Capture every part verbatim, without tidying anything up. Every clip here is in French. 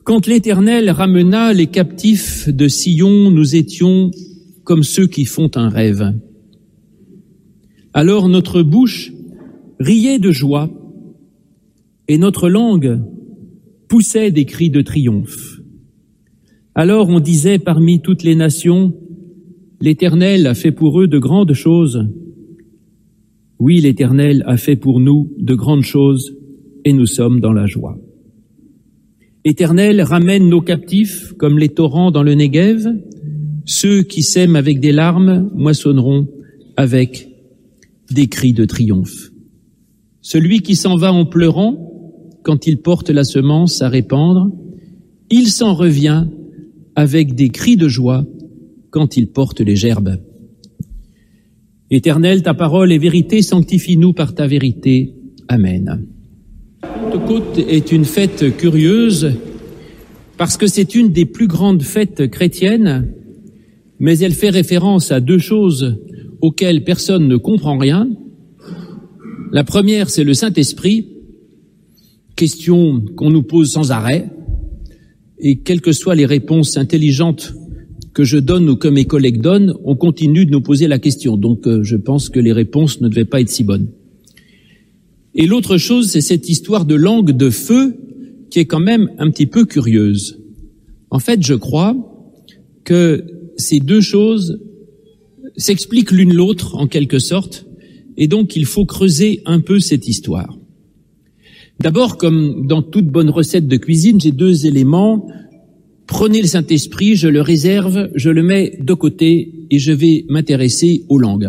Quand l'Éternel ramena les captifs de Sion, nous étions comme ceux qui font un rêve. Alors notre bouche riait de joie et notre langue poussait des cris de triomphe. Alors on disait parmi toutes les nations, l'Éternel a fait pour eux de grandes choses. Oui, l'Éternel a fait pour nous de grandes choses et nous sommes dans la joie. Éternel, ramène nos captifs comme les torrents dans le Néguev. Ceux qui sèment avec des larmes moissonneront avec des cris de triomphe. Celui qui s'en va en pleurant, quand il porte la semence à répandre, il s'en revient avec des cris de joie quand il porte les gerbes. Éternel, ta parole est vérité, sanctifie-nous par ta vérité. Amen. La Pentecôte est une fête curieuse parce que c'est une des plus grandes fêtes chrétiennes, mais elle fait référence à deux choses auxquelles personne ne comprend rien. La première, c'est le Saint-Esprit, question qu'on nous pose sans arrêt, et quelles que soient les réponses intelligentes que je donne ou que mes collègues donnent, on continue de nous poser la question. Donc euh, je pense que les réponses ne devaient pas être si bonnes. Et l'autre chose, c'est cette histoire de langue de feu qui est quand même un petit peu curieuse. En fait, je crois que ces deux choses s'expliquent l'une l'autre en quelque sorte, et donc il faut creuser un peu cette histoire. D'abord, comme dans toute bonne recette de cuisine, j'ai deux éléments. Prenez le Saint-Esprit, je le réserve, je le mets de côté et je vais m'intéresser aux langues.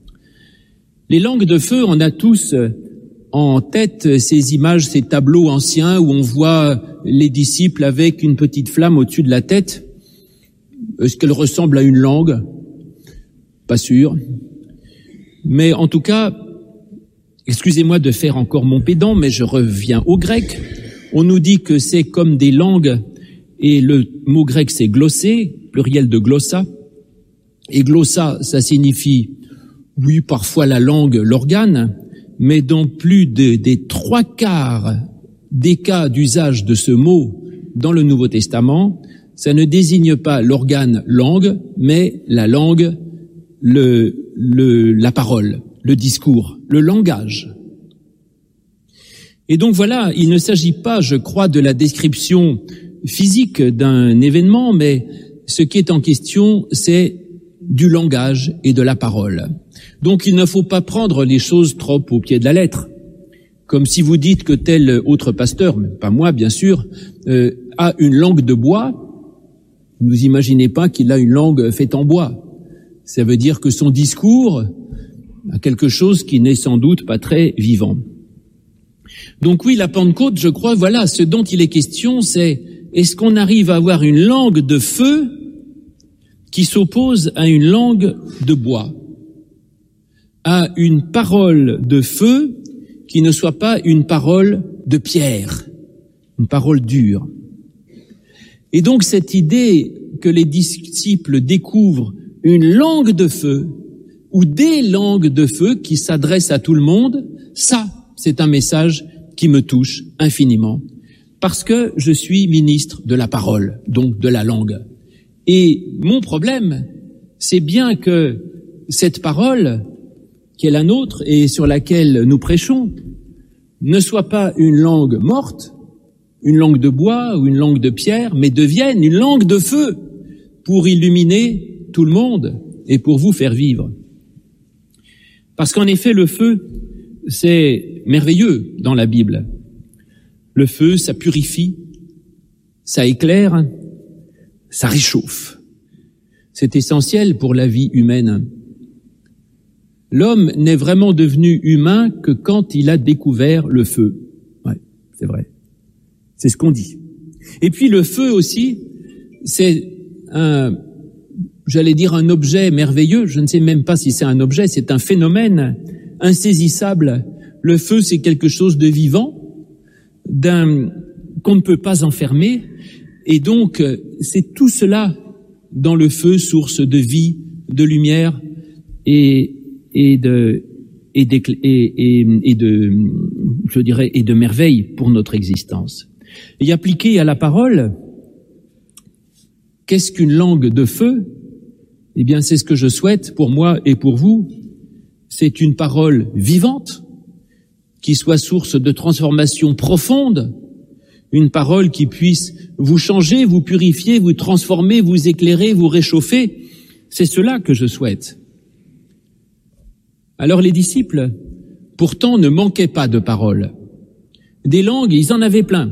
Les langues de feu, on a tous en tête ces images, ces tableaux anciens où on voit les disciples avec une petite flamme au-dessus de la tête. Est-ce qu'elle ressemble à une langue? Pas sûr. Mais en tout cas, excusez-moi de faire encore mon pédant, mais je reviens au grec. On nous dit que c'est comme des langues, et le mot grec c'est glossé, pluriel de glossa. Et glossa, ça signifie, oui, parfois la langue, l'organe, mais dans plus de, des trois quarts des cas d'usage de ce mot dans le Nouveau Testament, ça ne désigne pas l'organe langue, mais la langue, le, le, la parole, le discours, le langage. Et donc voilà, il ne s'agit pas, je crois, de la description physique d'un événement, mais ce qui est en question, c'est du langage et de la parole. Donc il ne faut pas prendre les choses trop au pied de la lettre. Comme si vous dites que tel autre pasteur, mais pas moi bien sûr, euh, a une langue de bois, vous imaginez pas qu'il a une langue faite en bois. Ça veut dire que son discours a quelque chose qui n'est sans doute pas très vivant. Donc oui, la Pentecôte, je crois, voilà, ce dont il est question, c'est est-ce qu'on arrive à avoir une langue de feu qui s'oppose à une langue de bois, à une parole de feu qui ne soit pas une parole de pierre, une parole dure. Et donc cette idée que les disciples découvrent une langue de feu ou des langues de feu qui s'adressent à tout le monde, ça, c'est un message qui me touche infiniment, parce que je suis ministre de la parole, donc de la langue. Et mon problème, c'est bien que cette parole, qui est la nôtre et sur laquelle nous prêchons, ne soit pas une langue morte, une langue de bois ou une langue de pierre, mais devienne une langue de feu pour illuminer tout le monde et pour vous faire vivre. Parce qu'en effet, le feu, c'est merveilleux dans la Bible. Le feu, ça purifie, ça éclaire, ça réchauffe. C'est essentiel pour la vie humaine. L'homme n'est vraiment devenu humain que quand il a découvert le feu. Ouais, c'est vrai. C'est ce qu'on dit. Et puis le feu aussi, c'est un, j'allais dire un objet merveilleux, je ne sais même pas si c'est un objet, c'est un phénomène insaisissable. Le feu, c'est quelque chose de vivant, d'un qu'on ne peut pas enfermer, et donc c'est tout cela dans le feu, source de vie, de lumière et et de et, et, et, et de je dirais et de merveille pour notre existence. Et appliqué à la parole, Qu'est-ce qu'une langue de feu? Eh bien, c'est ce que je souhaite pour moi et pour vous. C'est une parole vivante, qui soit source de transformation profonde, une parole qui puisse vous changer, vous purifier, vous transformer, vous éclairer, vous réchauffer. C'est cela que je souhaite. Alors les disciples, pourtant, ne manquaient pas de paroles. Des langues, ils en avaient plein.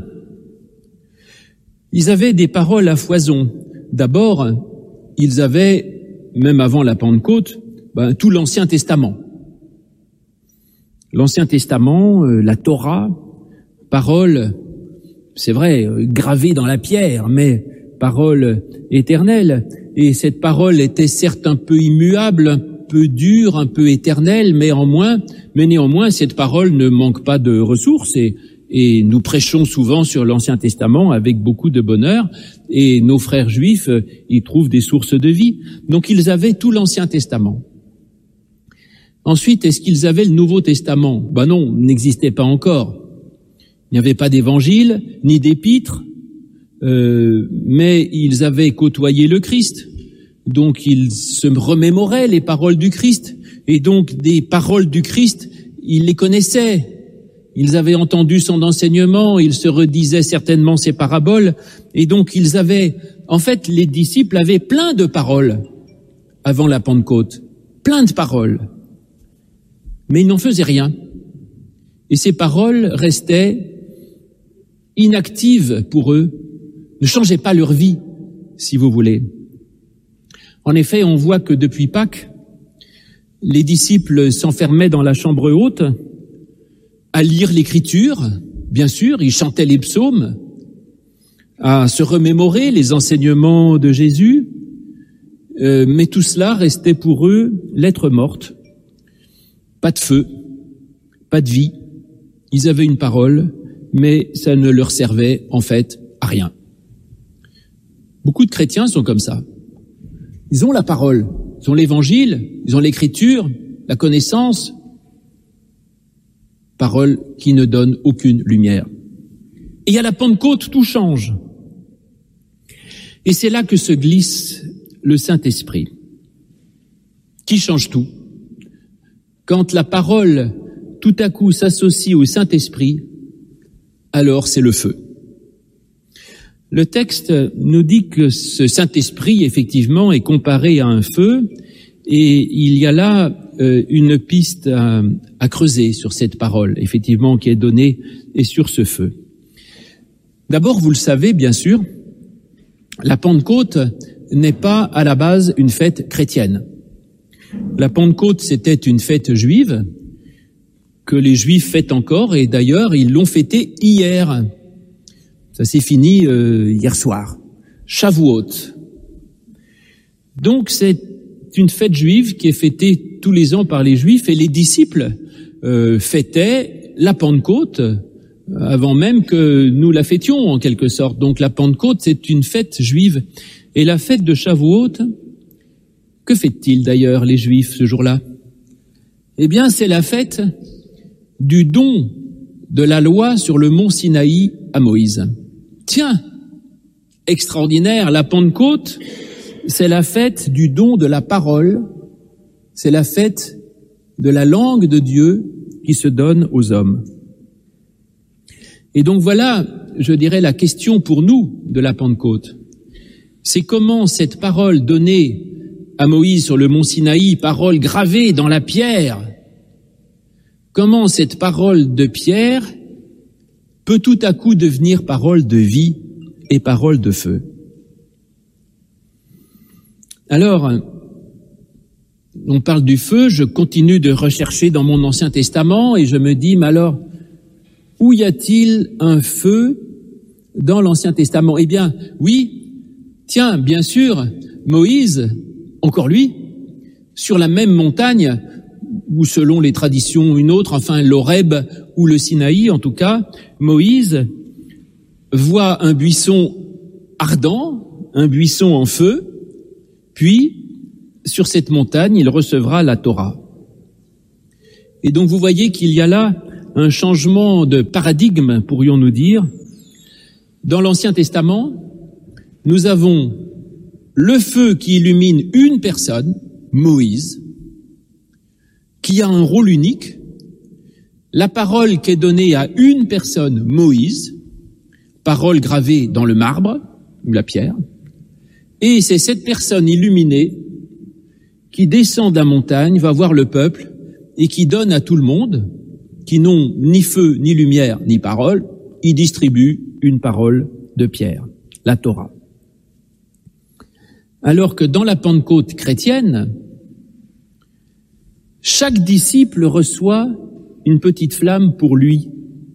Ils avaient des paroles à foison. D'abord, ils avaient, même avant la Pentecôte, ben, tout l'Ancien Testament. L'Ancien Testament, euh, la Torah, paroles, c'est vrai, euh, gravées dans la pierre, mais paroles éternelles. Et cette parole était certes un peu immuable, un peu dure, un peu éternelle, mais en moins, mais néanmoins, cette parole ne manque pas de ressources et Et nous prêchons souvent sur l'Ancien Testament avec beaucoup de bonheur, et nos frères juifs y trouvent des sources de vie. Donc ils avaient tout l'Ancien Testament. Ensuite, est-ce qu'ils avaient le Nouveau Testament? Ben non, il n'existait pas encore. Il n'y avait pas d'évangile, ni d'épître, euh, mais ils avaient côtoyé le Christ. Donc ils se remémoraient les paroles du Christ, et donc des paroles du Christ, ils les connaissaient. Ils avaient entendu son enseignement, ils se redisaient certainement ses paraboles, et donc ils avaient, en fait, les disciples avaient plein de paroles avant la Pentecôte, plein de paroles, mais ils n'en faisaient rien. Et ces paroles restaient inactives pour eux, ne changeaient pas leur vie, si vous voulez. En effet, on voit que depuis Pâques, les disciples s'enfermaient dans la chambre haute, à lire l'Écriture, bien sûr, ils chantaient les psaumes, à se remémorer les enseignements de Jésus, euh, mais tout cela restait pour eux lettre morte. Pas de feu, pas de vie. Ils avaient une parole, mais ça ne leur servait en fait à rien. Beaucoup de chrétiens sont comme ça. Ils ont la parole, ils ont l'Évangile, ils ont l'Écriture, la connaissance, parole qui ne donne aucune lumière. Et à la Pentecôte, tout change. Et c'est là que se glisse le Saint-Esprit, qui change tout. Quand la parole, tout à coup, s'associe au Saint-Esprit, alors c'est le feu. Le texte nous dit que ce Saint-Esprit, effectivement, est comparé à un feu, et il y a là euh, une piste à, à creuser sur cette parole, effectivement, qui est donnée, et sur ce feu. D'abord, vous le savez, bien sûr, la Pentecôte n'est pas à la base une fête chrétienne. La Pentecôte, c'était une fête juive, que les Juifs fêtent encore, et d'ailleurs, ils l'ont fêtée hier. Ça s'est fini euh, hier soir. Shavuot. Donc, c'est une fête juive qui est fêtée tous les ans par les Juifs, et les disciples euh, fêtaient la Pentecôte avant même que nous la fêtions, en quelque sorte. Donc la Pentecôte, c'est une fête juive. Et la fête de Shavuot, que fêtent-ils d'ailleurs les Juifs ce jour-là? Eh bien, c'est la fête du don de la loi sur le mont Sinaï à Moïse. Tiens, extraordinaire, la Pentecôte, c'est la fête du don de la parole, c'est la fête de la langue de Dieu qui se donne aux hommes. Et donc voilà, je dirais, la question pour nous de la Pentecôte. C'est comment cette parole donnée à Moïse sur le mont Sinaï, parole gravée dans la pierre, comment cette parole de pierre peut tout à coup devenir parole de vie et parole de feu. Alors, on parle du feu, je continue de rechercher dans mon Ancien Testament et je me dis, mais alors, où y a-t-il un feu dans l'Ancien Testament? Eh bien, oui, tiens, bien sûr, Moïse, encore lui, sur la même montagne, ou selon les traditions une autre, enfin l'Horeb ou le Sinaï en tout cas, Moïse voit un buisson ardent, un buisson en feu, puis sur cette montagne il recevra la Torah. Et donc vous voyez qu'il y a là un changement de paradigme, pourrions-nous dire. Dans l'Ancien Testament, nous avons le feu qui illumine une personne, Moïse, qui a un rôle unique, la parole qui est donnée à une personne, Moïse, parole gravée dans le marbre ou la pierre, et c'est cette personne illuminée qui descend de la montagne, va voir le peuple et qui donne à tout le monde, qui n'ont ni feu, ni lumière, ni parole, il distribue une parole de pierre, la Torah. Alors que dans la Pentecôte chrétienne, chaque disciple reçoit une petite flamme pour lui.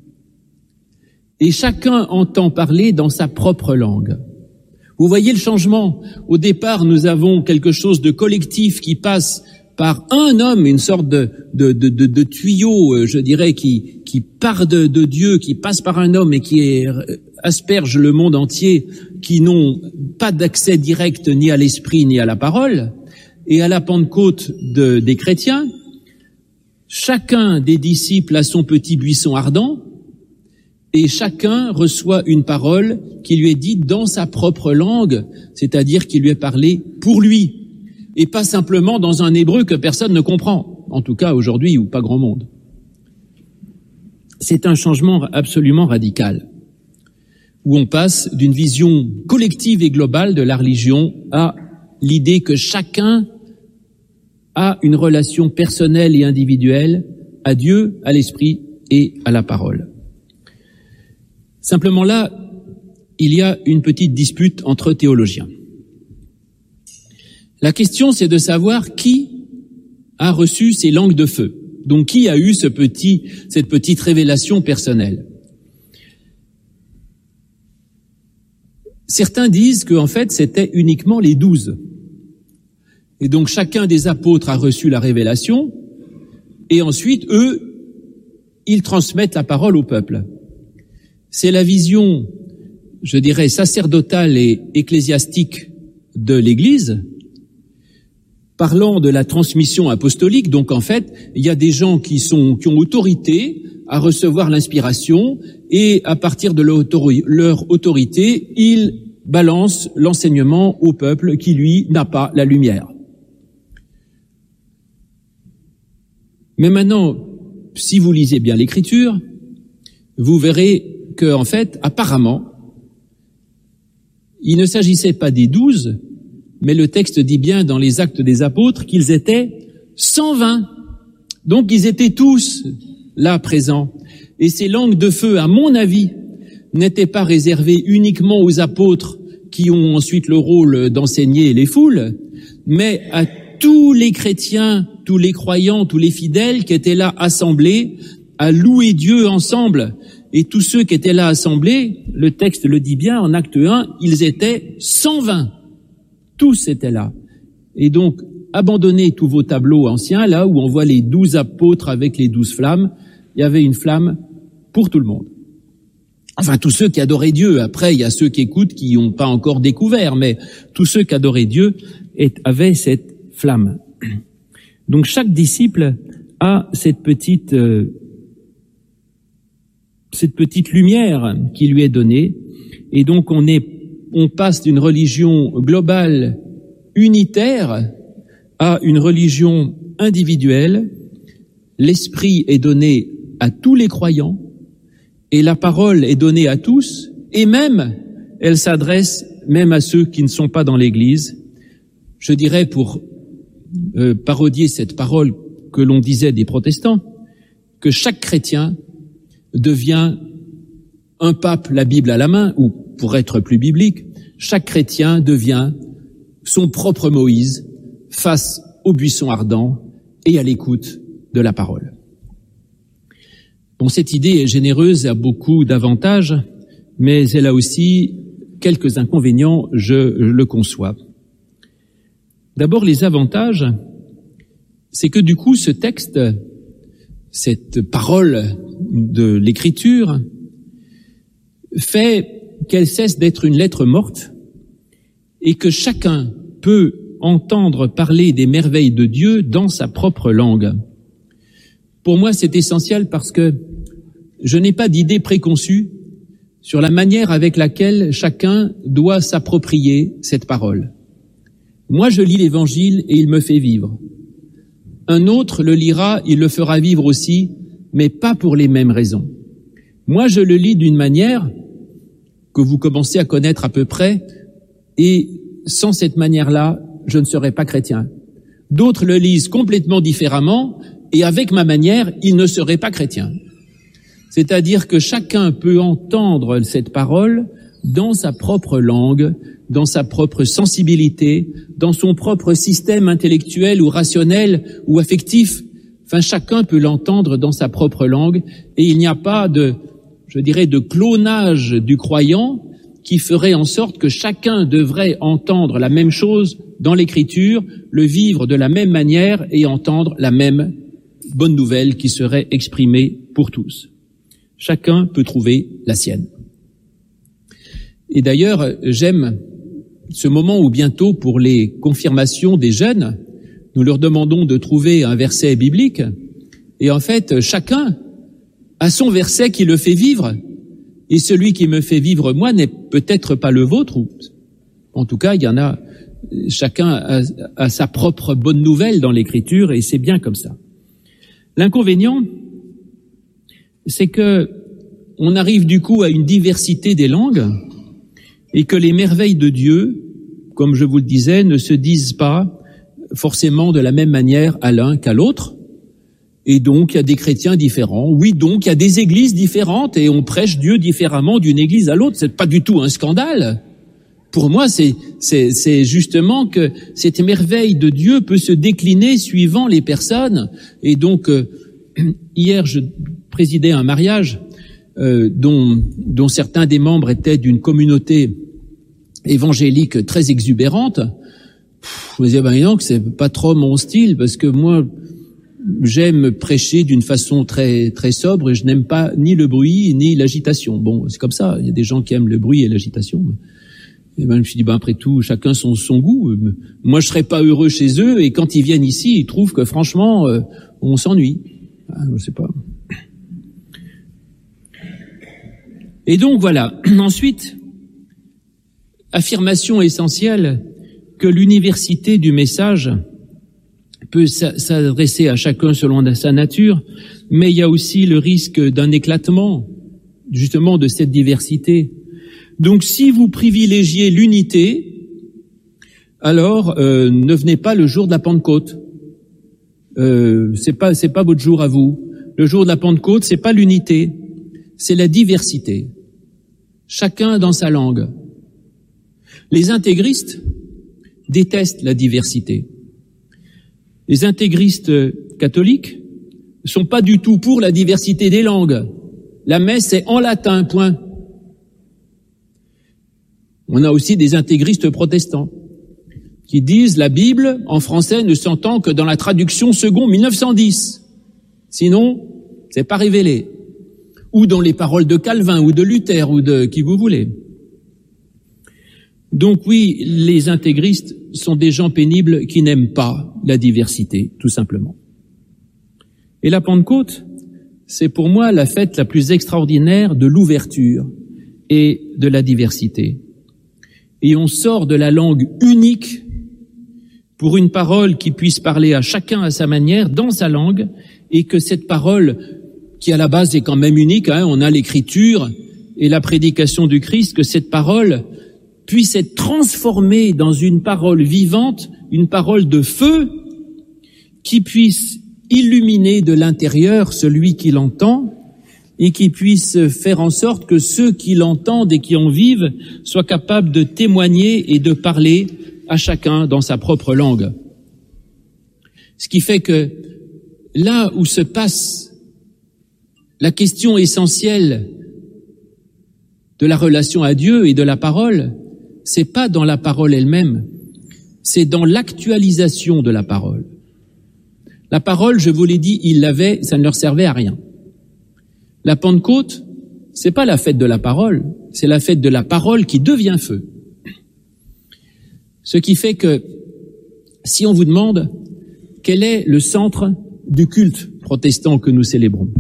Et chacun entend parler dans sa propre langue. Vous voyez le changement. Au départ, nous avons quelque chose de collectif qui passe par un homme, une sorte de, de, de, de, de tuyau, je dirais, qui, qui part de, de Dieu, qui passe par un homme et qui est, asperge le monde entier, qui n'ont pas d'accès direct ni à l'esprit ni à la parole. Et à la Pentecôte de, des chrétiens, chacun des disciples a son petit buisson ardent, et chacun reçoit une parole qui lui est dite dans sa propre langue, c'est-à-dire qui lui est parlée pour lui, et pas simplement dans un hébreu que personne ne comprend, en tout cas aujourd'hui ou pas grand monde. C'est un changement absolument radical, où on passe d'une vision collective et globale de la religion à l'idée que chacun a une relation personnelle et individuelle à Dieu, à l'esprit et à la parole. Simplement là, il y a une petite dispute entre théologiens. La question, c'est de savoir qui a reçu ces langues de feu. Donc, qui a eu ce petit, cette petite révélation personnelle. Certains disent qu'en fait, c'était uniquement les douze. Et donc, chacun des apôtres a reçu la révélation, et ensuite, eux, ils transmettent la parole au peuple. C'est la vision, je dirais, sacerdotale et ecclésiastique de l'Église, parlant de la transmission apostolique. Donc, en fait, il y a des gens qui sont, qui ont autorité à recevoir l'inspiration, et à partir de leur autorité, ils balancent l'enseignement au peuple qui, lui, n'a pas la lumière. Mais maintenant, si vous lisez bien l'Écriture, vous verrez que, en fait, apparemment, il ne s'agissait pas des douze, mais le texte dit bien dans les Actes des Apôtres qu'ils étaient cent vingt. Donc, ils étaient tous là présents. Et ces langues de feu, à mon avis, n'étaient pas réservées uniquement aux apôtres qui ont ensuite le rôle d'enseigner les foules, mais à tous les chrétiens, tous les croyants, tous les fidèles qui étaient là assemblés à louer Dieu ensemble. Et tous ceux qui étaient là assemblés, le texte le dit bien en acte un, ils étaient cent vingt. Tous étaient là. Et donc, abandonnez tous vos tableaux anciens, là où on voit les douze apôtres avec les douze flammes. Il y avait une flamme pour tout le monde. Enfin, tous ceux qui adoraient Dieu. Après, il y a ceux qui écoutent qui n'ont pas encore découvert, mais tous ceux qui adoraient Dieu avaient cette flamme. Donc, chaque disciple a cette petite... Euh, cette petite lumière qui lui est donnée, et donc on est, on passe d'une religion globale, unitaire, à une religion individuelle. L'esprit est donné à tous les croyants, et la parole est donnée à tous, et même, elle s'adresse même à ceux qui ne sont pas dans l'Église. Je dirais, pour euh, parodier cette parole que l'on disait des protestants, que chaque chrétien devient un pape, la Bible à la main, ou pour être plus biblique, chaque chrétien devient son propre Moïse face au buisson ardent et à l'écoute de la parole. Bon, cette idée est généreuse et a beaucoup d'avantages, mais elle a aussi quelques inconvénients, je, je le conçois. D'abord, les avantages, c'est que du coup, ce texte, cette parole de l'Écriture fait qu'elle cesse d'être une lettre morte et que chacun peut entendre parler des merveilles de Dieu dans sa propre langue. Pour moi, c'est essentiel parce que je n'ai pas d'idée préconçue sur la manière avec laquelle chacun doit s'approprier cette parole. Moi, je lis l'Évangile et il me fait vivre. Un autre le lira, il le fera vivre aussi, mais pas pour les mêmes raisons. Moi, je le lis d'une manière que vous commencez à connaître à peu près, et sans cette manière-là, je ne serais pas chrétien. D'autres le lisent complètement différemment, et avec ma manière, ils ne seraient pas chrétiens. C'est-à-dire que chacun peut entendre cette parole dans sa propre langue, dans sa propre sensibilité, dans son propre système intellectuel ou rationnel ou affectif. Enfin, chacun peut l'entendre dans sa propre langue, et il n'y a pas de, je dirais, de clonage du croyant qui ferait en sorte que chacun devrait entendre la même chose dans l'Écriture, le vivre de la même manière et entendre la même bonne nouvelle qui serait exprimée pour tous. Chacun peut trouver la sienne. Et d'ailleurs, j'aime ce moment où bientôt, pour les confirmations des jeunes, nous leur demandons de trouver un verset biblique, et en fait, chacun a son verset qui le fait vivre, et celui qui me fait vivre moi n'est peut-être pas le vôtre, ou en tout cas, il y en a, chacun a, a sa propre bonne nouvelle dans l'Écriture, et c'est bien comme ça. L'inconvénient, c'est que on arrive du coup à une diversité des langues, et que les merveilles de Dieu, comme je vous le disais, ne se disent pas forcément de la même manière à l'un qu'à l'autre. Et donc, il y a des chrétiens différents. Oui, donc, il y a des églises différentes et on prêche Dieu différemment d'une église à l'autre. C'est pas du tout un scandale. Pour moi, c'est, c'est, c'est justement que cette merveille de Dieu peut se décliner suivant les personnes. Et donc, euh, hier, je présidais un mariage Euh, dont, dont certains des membres étaient d'une communauté évangélique très exubérante. Pff, je me disais, ben non, que c'est pas trop mon style, parce que moi, j'aime prêcher d'une façon très très sobre, et je n'aime pas ni le bruit ni l'agitation. Bon, c'est comme ça, il y a des gens qui aiment le bruit et l'agitation. Et ben, je me suis dit, ben après tout, chacun son, son goût. Moi, je serais pas heureux chez eux, et quand ils viennent ici, ils trouvent que franchement, euh, on s'ennuie. Ah, je sais pas. Et donc voilà, ensuite, affirmation essentielle que l'université du message peut s'adresser à chacun selon sa nature, mais il y a aussi le risque d'un éclatement, justement, de cette diversité. Donc si vous privilégiez l'unité, alors euh, ne venez pas le jour de la Pentecôte. Euh, c'est pas, c'est pas votre jour à vous. Le jour de la Pentecôte, c'est pas l'unité, c'est la diversité. Chacun dans sa langue. Les intégristes détestent la diversité. Les intégristes catholiques ne sont pas du tout pour la diversité des langues. La messe est en latin, point. On a aussi des intégristes protestants qui disent la Bible en français ne s'entend que dans la traduction seconde mille neuf cent dix. Sinon, c'est pas révélé. Ou dans les paroles de Calvin, ou de Luther, ou de qui vous voulez. Donc oui, les intégristes sont des gens pénibles qui n'aiment pas la diversité, tout simplement. Et la Pentecôte, c'est pour moi la fête la plus extraordinaire de l'ouverture et de la diversité. Et on sort de la langue unique pour une parole qui puisse parler à chacun à sa manière, dans sa langue, et que cette parole qui à la base est quand même unique, hein, on a l'écriture et la prédication du Christ, que cette parole puisse être transformée dans une parole vivante, une parole de feu, qui puisse illuminer de l'intérieur celui qui l'entend, et qui puisse faire en sorte que ceux qui l'entendent et qui en vivent soient capables de témoigner et de parler à chacun dans sa propre langue. Ce qui fait que là où se passe la question essentielle de la relation à Dieu et de la parole, c'est pas dans la parole elle-même, c'est dans l'actualisation de la parole. La parole, je vous l'ai dit, ils l'avaient, ça ne leur servait à rien. La Pentecôte, c'est pas la fête de la parole, c'est la fête de la parole qui devient feu. Ce qui fait que, si on vous demande quel est le centre du culte protestant que nous célébrons,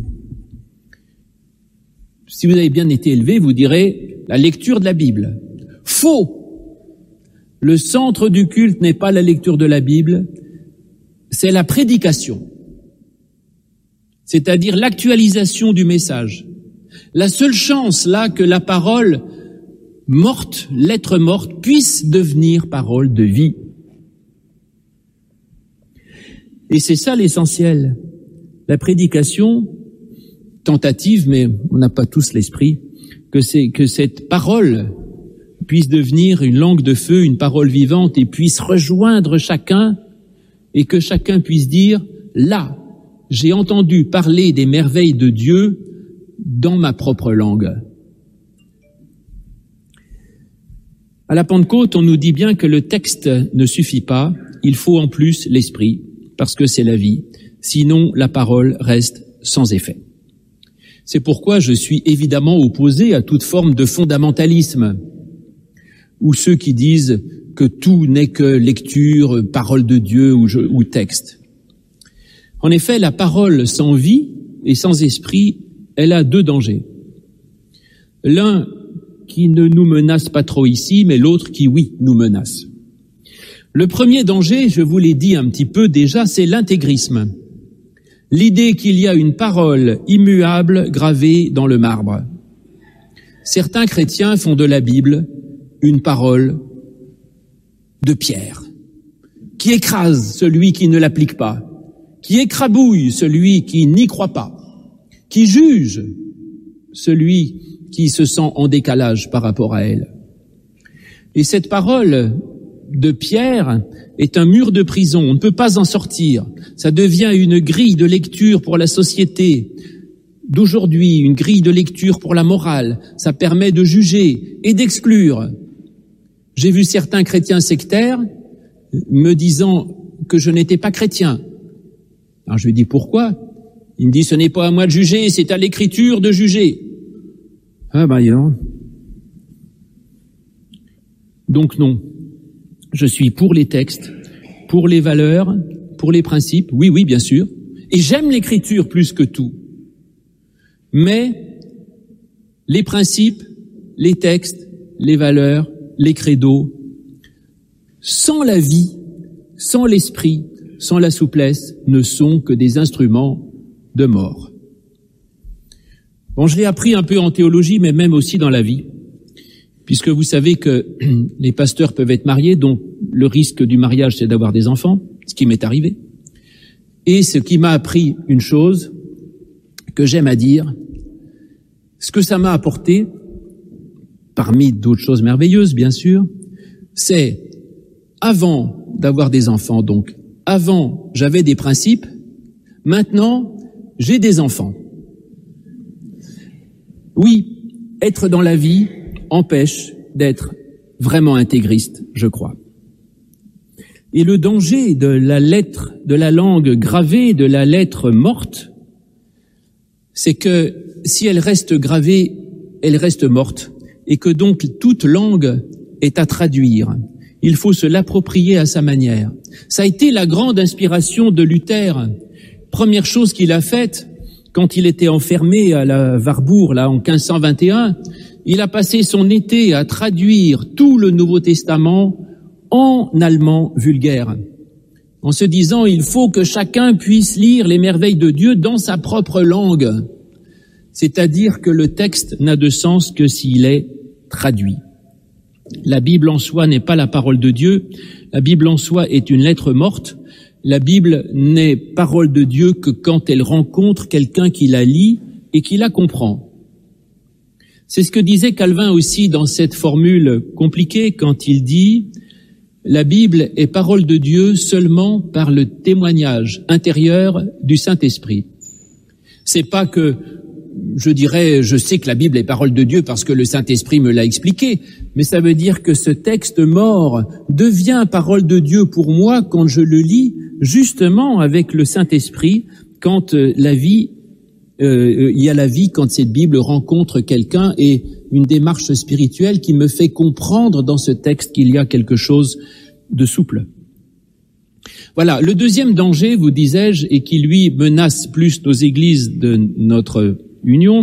si vous avez bien été élevé, vous direz la lecture de la Bible. Faux! Le centre du culte n'est pas la lecture de la Bible, c'est la prédication, c'est-à-dire l'actualisation du message. La seule chance là que la parole morte, lettre morte, puisse devenir parole de vie. Et c'est ça l'essentiel. La prédication, tentative, mais on n'a pas tous l'esprit, que c'est que cette parole puisse devenir une langue de feu, une parole vivante, et puisse rejoindre chacun, et que chacun puisse dire, là, j'ai entendu parler des merveilles de Dieu dans ma propre langue. À la Pentecôte, on nous dit bien que le texte ne suffit pas, il faut en plus l'esprit, parce que c'est la vie, sinon la parole reste sans effet. C'est pourquoi je suis évidemment opposé à toute forme de fondamentalisme, ou ceux qui disent que tout n'est que lecture, parole de Dieu ou, je, ou texte. En effet, la parole sans vie et sans esprit, elle a deux dangers. L'un qui ne nous menace pas trop ici, mais l'autre qui, oui, nous menace. Le premier danger, je vous l'ai dit un petit peu déjà, c'est l'intégrisme. L'idée qu'il y a une parole immuable gravée dans le marbre. Certains chrétiens font de la Bible une parole de pierre, qui écrase celui qui ne l'applique pas, qui écrabouille celui qui n'y croit pas, qui juge celui qui se sent en décalage par rapport à elle. Et cette parole de pierre est un mur de prison, on ne peut pas en sortir. Ça devient une grille de lecture pour la société d'aujourd'hui, une grille de lecture pour la morale. Ça permet de juger et d'exclure. J'ai vu certains chrétiens sectaires me disant que je n'étais pas chrétien. Alors je lui dis pourquoi? Il me dit ce n'est pas à moi de juger, c'est à l'écriture de juger. Ah ben non. Donc non, je suis pour les textes, pour les valeurs, pour les principes, oui, oui, bien sûr, et j'aime l'écriture plus que tout. Mais les principes, les textes, les valeurs, les credos, sans la vie, sans l'esprit, sans la souplesse, ne sont que des instruments de mort. Bon, je l'ai appris un peu en théologie, mais même aussi dans la vie, puisque vous savez que les pasteurs peuvent être mariés, donc le risque du mariage, c'est d'avoir des enfants, ce qui m'est arrivé. Et ce qui m'a appris une chose que j'aime à dire, ce que ça m'a apporté, parmi d'autres choses merveilleuses, bien sûr, c'est avant d'avoir des enfants, donc avant j'avais des principes, maintenant j'ai des enfants. Oui, être dans la vie empêche d'être vraiment intégriste, je crois. Et le danger de la lettre, de la langue gravée, de la lettre morte, c'est que si elle reste gravée, elle reste morte, et que donc toute langue est à traduire. Il faut se l'approprier à sa manière. Ça a été la grande inspiration de Luther. Première chose qu'il a faite, quand il était enfermé à la Warburg, là, en quinze cent vingt et un, il a passé son été à traduire tout le Nouveau Testament en allemand vulgaire, en se disant il faut que chacun puisse lire les merveilles de Dieu dans sa propre langue, c'est-à-dire que le texte n'a de sens que s'il est traduit. La Bible en soi n'est pas la parole de Dieu, la Bible en soi est une lettre morte, la Bible n'est parole de Dieu que quand elle rencontre quelqu'un qui la lit et qui la comprend. C'est ce que disait Calvin aussi dans cette formule compliquée quand il dit « La Bible est parole de Dieu seulement par le témoignage intérieur du Saint-Esprit ». C'est pas que je dirais, je sais que la Bible est parole de Dieu parce que le Saint-Esprit me l'a expliqué, mais ça veut dire que ce texte mort devient parole de Dieu pour moi quand je le lis, justement avec le Saint-Esprit, quand la vie, euh, il y a la vie, quand cette Bible rencontre quelqu'un et une démarche spirituelle qui me fait comprendre dans ce texte qu'il y a quelque chose de souple. Voilà, le deuxième danger, vous disais-je, et qui lui menace plus nos églises de notre union,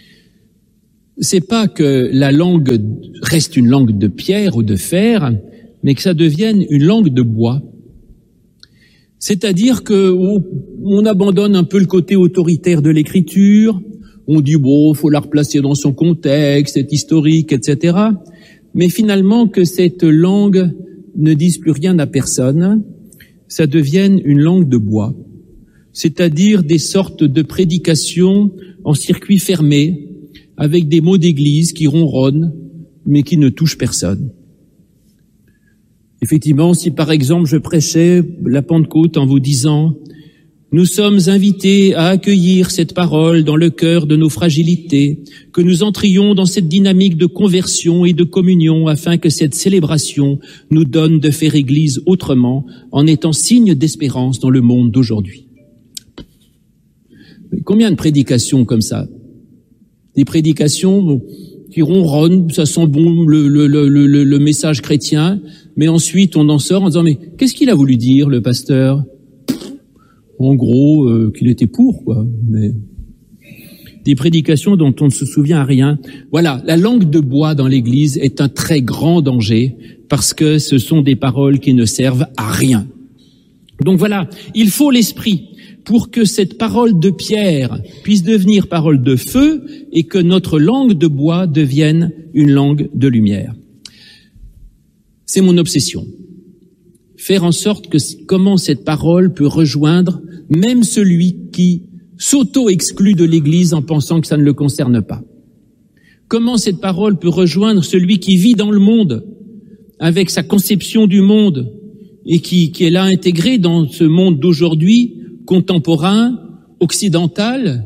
c'est pas que la langue reste une langue de pierre ou de fer, mais que ça devienne une langue de bois. C'est-à-dire que on, on abandonne un peu le côté autoritaire de l'écriture, on dit bon, faut la replacer dans son contexte, c'est historique, et cetera. Mais finalement que cette langue ne dise plus rien à personne, ça devienne une langue de bois. C'est-à-dire des sortes de prédications en circuit fermé, avec des mots d'église qui ronronnent, mais qui ne touchent personne. Effectivement, si par exemple je prêchais la Pentecôte en vous disant « Nous sommes invités à accueillir cette parole dans le cœur de nos fragilités, que nous entrions dans cette dynamique de conversion et de communion afin que cette célébration nous donne de faire Église autrement, en étant signe d'espérance dans le monde d'aujourd'hui. » Combien de prédications comme ça? Des prédications qui ronronnent, ça sent bon le, le, le, le, le message chrétien, mais ensuite on en sort en disant « Mais qu'est-ce qu'il a voulu dire, le pasteur ?» En gros, euh, qu'il était pour, quoi. Mais des prédications dont on ne se souvient à rien. Voilà, la langue de bois dans l'Église est un très grand danger parce que ce sont des paroles qui ne servent à rien. Donc voilà, il faut l'esprit pour que cette parole de pierre puisse devenir parole de feu et que notre langue de bois devienne une langue de lumière. C'est mon obsession. Faire en sorte que comment cette parole peut rejoindre même celui qui s'auto-exclut de l'Église en pensant que ça ne le concerne pas. Comment cette parole peut rejoindre celui qui vit dans le monde avec sa conception du monde et qui, qui est là intégré dans ce monde d'aujourd'hui, contemporain, occidental.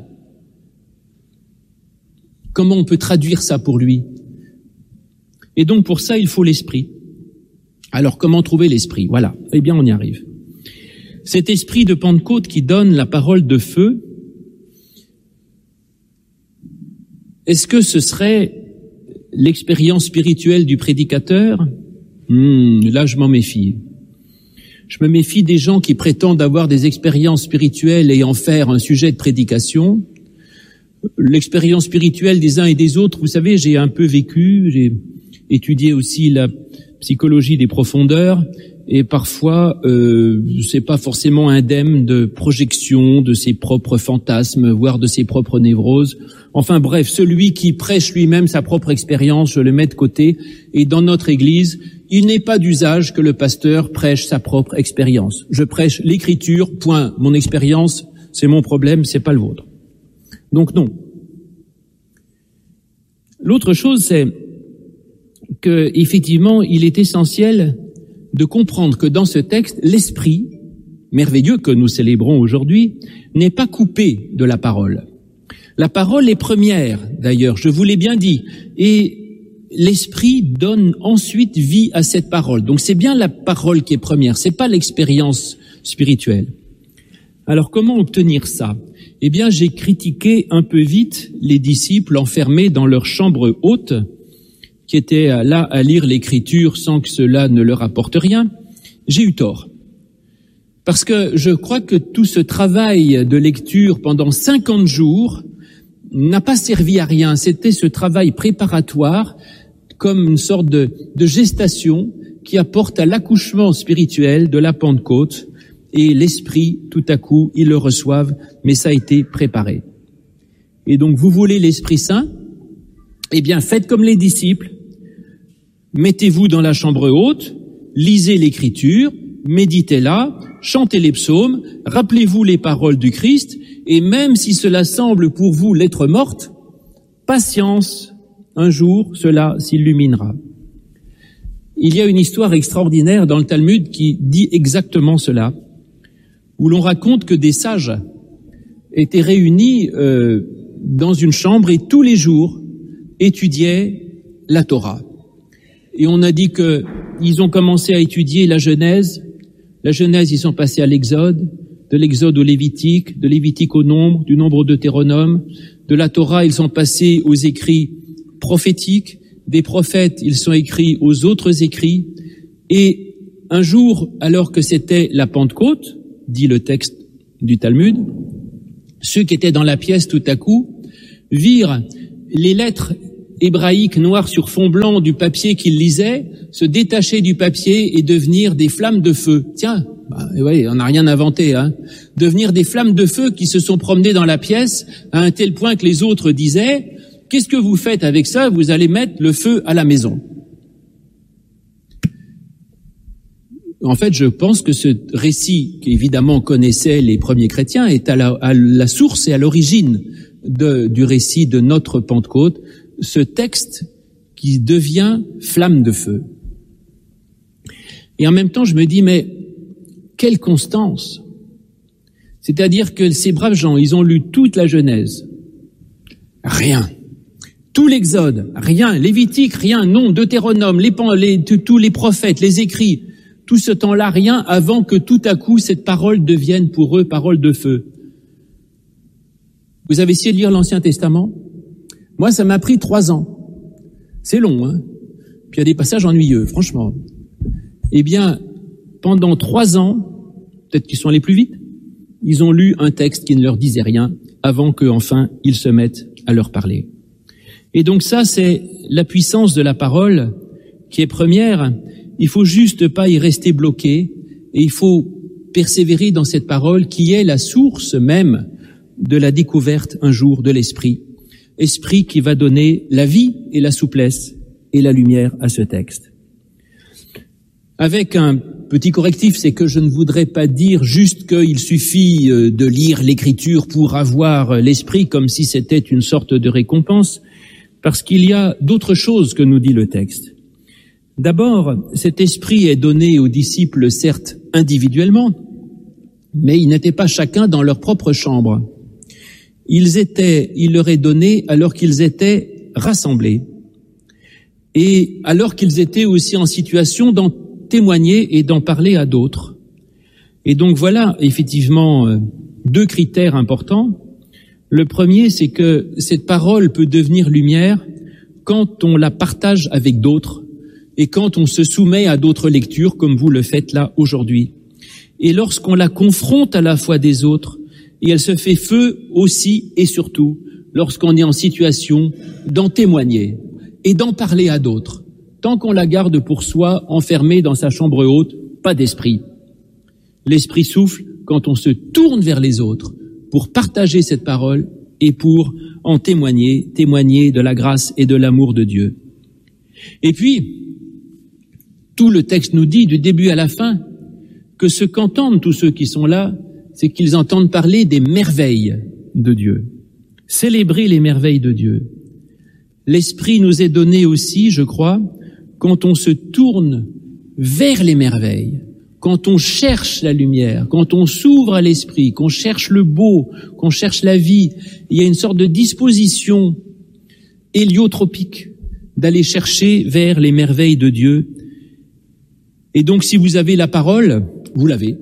Comment on peut traduire ça pour lui? Et donc pour ça, il faut l'esprit. Alors comment trouver l'esprit? Voilà, eh bien on y arrive. Cet esprit de Pentecôte qui donne la parole de feu, est-ce que ce serait l'expérience spirituelle du prédicateur? hmm, Là, je m'en méfie. Je me méfie des gens qui prétendent avoir des expériences spirituelles et en faire un sujet de prédication. L'expérience spirituelle des uns et des autres, vous savez, j'ai un peu vécu, j'ai étudié aussi la psychologie des profondeurs, et parfois euh, c'est pas forcément indemne de projection de ses propres fantasmes, voire de ses propres névroses. Enfin bref, celui qui prêche lui-même sa propre expérience, je le mets de côté. Et dans notre Église, il n'est pas d'usage que le pasteur prêche sa propre expérience. Je prêche l'Écriture, point. Mon expérience, c'est mon problème, c'est pas le vôtre. Donc non. L'autre chose, c'est que effectivement, il est essentiel de comprendre que dans ce texte, l'esprit merveilleux que nous célébrons aujourd'hui n'est pas coupé de la parole. La parole est première, d'ailleurs, je vous l'ai bien dit, et l'esprit donne ensuite vie à cette parole. Donc c'est bien la parole qui est première, c'est pas l'expérience spirituelle. Alors comment obtenir ça? Eh bien, j'ai critiqué un peu vite les disciples enfermés dans leur chambre haute, qui étaient là à lire l'Écriture sans que cela ne leur apporte rien. J'ai eu tort. Parce que je crois que tout ce travail de lecture pendant cinquante jours n'a pas servi à rien. C'était ce travail préparatoire comme une sorte de, de gestation qui apporte à l'accouchement spirituel de la Pentecôte, et l'esprit, tout à coup, ils le reçoivent, mais ça a été préparé. Et donc, vous voulez l'Esprit Saint? Eh bien, faites comme les disciples. Mettez-vous dans la chambre haute, lisez l'Écriture, méditez-la, chantez les psaumes, rappelez-vous les paroles du Christ, et même si cela semble pour vous lettre morte, patience, un jour cela s'illuminera. Il y a une histoire extraordinaire dans le Talmud qui dit exactement cela, où l'on raconte que des sages étaient réunis euh, dans une chambre et tous les jours étudiaient la Torah. Et on a dit que ils ont commencé à étudier la Genèse. La Genèse, ils sont passés à l'Exode, de l'Exode au Lévitique, de Lévitique au Nombre, du Nombre au Deutéronome. De la Torah, ils sont passés aux écrits prophétiques. Des prophètes, ils sont écrits aux autres écrits. Et un jour, alors que c'était la Pentecôte, dit le texte du Talmud, ceux qui étaient dans la pièce tout à coup virent les lettres hébraïques noir sur fond blanc du papier qu'ils lisaient se détacher du papier et devenir des flammes de feu. Tiens, bah, ouais, on n'a rien inventé, hein. Devenir des flammes de feu qui se sont promenées dans la pièce à un tel point que les autres disaient « Qu'est-ce que vous faites avec ça? Vous allez mettre le feu à la maison. » En fait, je pense que ce récit, qu'évidemment connaissaient les premiers chrétiens, est à la, à la source et à l'origine de, du récit de notre Pentecôte, ce texte qui devient flamme de feu. Et en même temps, je me dis, mais quelle constance! C'est-à-dire que ces braves gens, ils ont lu toute la Genèse. Rien. Tout l'Exode, rien. Lévitique, rien. Non, Deutéronome, les, les, tous les prophètes, les écrits. Tout ce temps-là, rien, avant que tout à coup, cette parole devienne pour eux parole de feu. Vous avez essayé de lire l'Ancien Testament? Moi, ça m'a pris trois ans. C'est long, hein? Puis il y a des passages ennuyeux, franchement. Eh bien, pendant trois ans, peut-être qu'ils sont allés plus vite, ils ont lu un texte qui ne leur disait rien avant que, enfin, ils se mettent à leur parler. Et donc ça, c'est la puissance de la parole qui est première. Il faut juste pas y rester bloqué et il faut persévérer dans cette parole qui est la source même de la découverte un jour de l'esprit. Esprit qui va donner la vie et la souplesse et la lumière à ce texte. Avec un petit correctif, c'est que je ne voudrais pas dire juste qu'il suffit de lire l'écriture pour avoir l'esprit comme si c'était une sorte de récompense, parce qu'il y a d'autres choses que nous dit le texte. D'abord, cet esprit est donné aux disciples, certes individuellement, mais ils n'étaient pas chacun dans leur propre chambre. Ils étaient, il leur est donné alors qu'ils étaient rassemblés et alors qu'ils étaient aussi en situation d'en témoigner et d'en parler à d'autres. Et donc voilà effectivement deux critères importants. Le premier, c'est que cette parole peut devenir lumière quand on la partage avec d'autres et quand on se soumet à d'autres lectures comme vous le faites là aujourd'hui. Et lorsqu'on la confronte à la foi des autres, et elle se fait feu aussi et surtout lorsqu'on est en situation d'en témoigner et d'en parler à d'autres. Tant qu'on la garde pour soi, enfermée dans sa chambre haute, pas d'esprit. L'esprit souffle quand on se tourne vers les autres pour partager cette parole et pour en témoigner, témoigner de la grâce et de l'amour de Dieu. Et puis, tout le texte nous dit du début à la fin que ce qu'entendent tous ceux qui sont là, c'est qu'ils entendent parler des merveilles de Dieu, célébrer les merveilles de Dieu. L'esprit nous est donné aussi, je crois, quand on se tourne vers les merveilles, quand on cherche la lumière, quand on s'ouvre à l'esprit, qu'on cherche le beau, qu'on cherche la vie. Il y a une sorte de disposition héliotropique d'aller chercher vers les merveilles de Dieu. Et donc, si vous avez la parole, vous l'avez.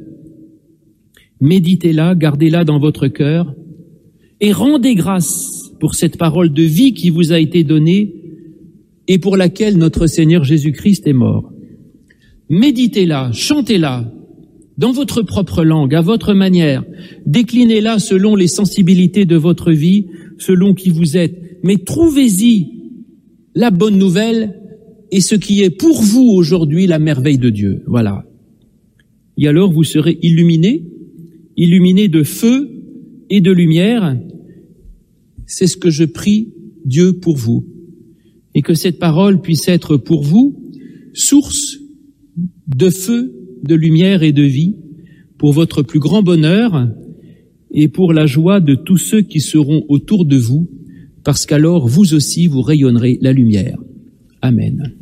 Méditez-la, gardez-la dans votre cœur et rendez grâce pour cette parole de vie qui vous a été donnée et pour laquelle notre Seigneur Jésus-Christ est mort. Méditez-la, chantez-la dans votre propre langue, à votre manière. Déclinez-la selon les sensibilités de votre vie, selon qui vous êtes. Mais trouvez-y la bonne nouvelle et ce qui est pour vous aujourd'hui la merveille de Dieu. Voilà. Et alors vous serez illuminés, illuminés de feu et de lumière. C'est ce que je prie Dieu pour vous. Et que cette parole puisse être pour vous source de feu, de lumière et de vie pour votre plus grand bonheur et pour la joie de tous ceux qui seront autour de vous, parce qu'alors vous aussi vous rayonnerez la lumière. Amen.